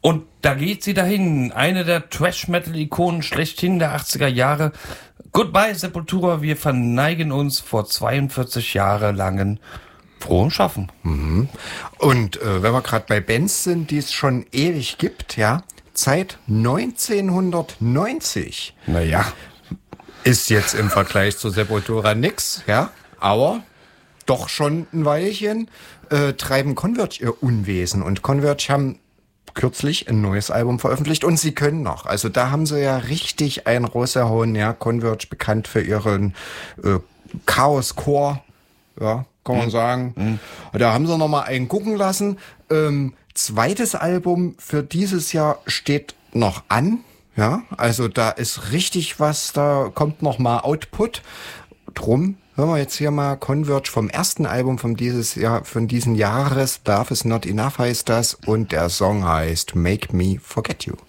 Und da geht sie dahin, eine der Thrash-Metal-Ikonen schlechthin der 80er Jahre. Goodbye Sepultura, wir verneigen uns vor 42 Jahre langen frohen Schaffen. Mhm. Und wenn wir gerade bei Bands sind, die es schon ewig gibt, ja, seit 1990. Naja. Ist jetzt im Vergleich zu Sepultura nix, ja, aber doch schon ein Weilchen treiben Converge ihr Unwesen. Und Converge haben kürzlich ein neues Album veröffentlicht und sie können noch. Also da haben sie ja richtig einen rausgehauen, ja, Converge bekannt für ihren Chaos-Core, ja, kann man sagen. Da haben sie noch mal einen gucken lassen. Zweites Album für dieses Jahr steht noch an. Ja, also da ist richtig was, da kommt noch mal Output. Drum hören wir jetzt hier mal Converge vom ersten Album von diesen Jahres. Love is Not Enough heißt das und der Song heißt Make Me Forget You.